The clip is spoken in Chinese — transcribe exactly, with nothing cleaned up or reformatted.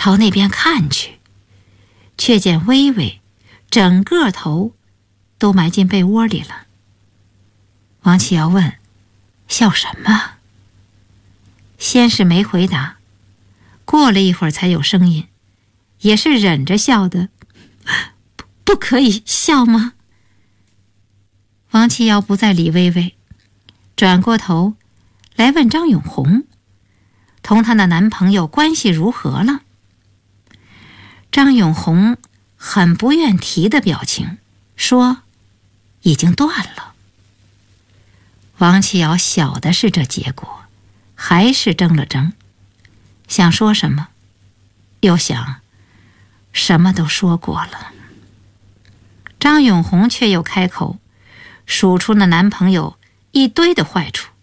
朝那边看去，却见微微整个头都埋进被窝里了。王启尧问：笑什么？先是没回答，过了一会儿才有声音，也是忍着笑的：不, 不可以笑吗？王启尧不再理微微，转过头来问张永红，同她的男朋友关系如何了？张永红很不愿提的表情，说已经断了。王启尧晓得是这结果，还是怔了怔，想说什么，又想什么都说过了。张永红却又开口，数出了男朋友一堆的坏处，